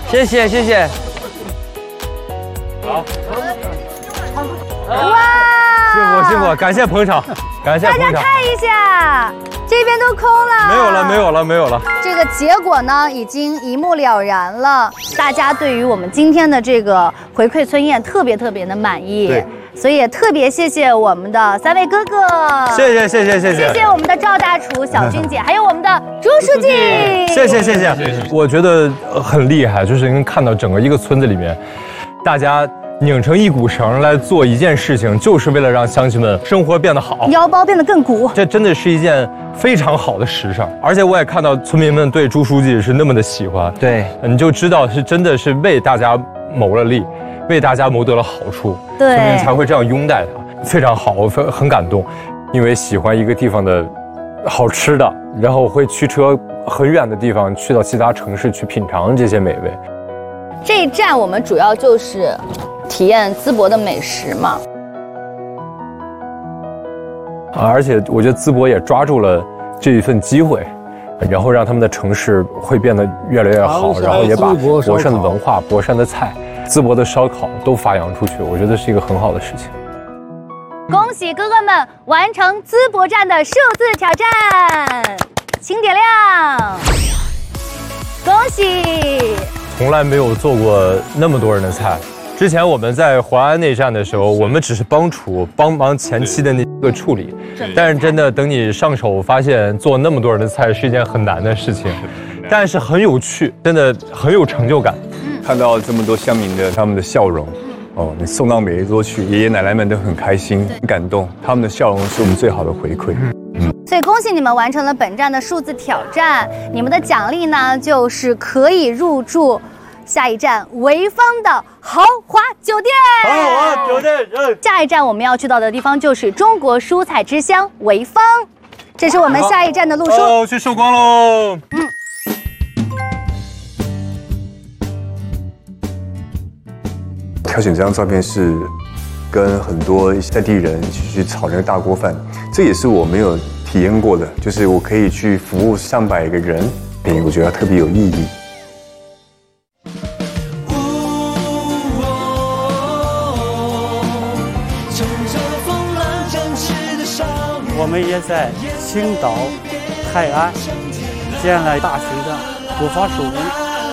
谢谢谢谢。好。 哇！ 辛苦，感谢捧场，感谢捧场。 大家看一下，这边都空了。 没有了。 这个结果呢，已经一目了然了。大家对于我们今天的这个回馈村宴特别的满意。 对。 所以也特别谢谢我们的3位哥哥， 谢谢我们的赵大厨、小军姐，还有我们的朱书记， 谢谢。我觉得很厉害，就是能看到整个一个村子里面，大家拧成一股绳来做一件事情，就是为了让乡亲们生活变得好， 腰包变得更鼓。 这真的是一件非常好的时尚，而且我也看到村民们对朱书记是那么的喜欢， 对， 你就知道是真的是为大家谋了利。为大家谋得了好处， 对， 村民才会这样拥戴他，非常好，我很感动。因为喜欢一个地方的好吃的，然后会驱车很远的地方去到其他城市去品尝这些美味。 这一站我们主要就是体验淄博的美食嘛。 而且我觉得淄博也抓住了这一份机会，然后让他们的城市会变得越来越好，然后也把博山的文化、博山的菜。淄博的烧烤都发扬出去，我觉得是一个很好的事情。 恭喜哥哥们完成淄博站的数字挑战，请点亮！恭喜！ 从来没有做过那么多人的菜。之前我们在淮安那站的时候，我们只是帮忙前期的那个处理，但是真的等你上手，发现做那么多人的菜是一件很难的事情，但是很有趣，真的很有成就感。 看到这么多乡民的他们的笑容，你送到每一桌去，爷爷奶奶们都很开心、很感动，他们的笑容是我们最好的回馈。 所以恭喜你们完成了本站的数字挑战，你们的奖励呢就是可以入住下一站潍坊的豪华酒店。 豪华酒店， 下一站我们要去到的地方就是中国蔬菜之乡潍坊，这是我们下一站的路书。 去寿光喽。 挑选这张照片是跟很多在地人一起去炒那个大锅饭，这也是我没有体验过的，就是我可以去服务上百个人，我觉得特别有意义。 我们也在青岛、泰安建了大型的国法手艺。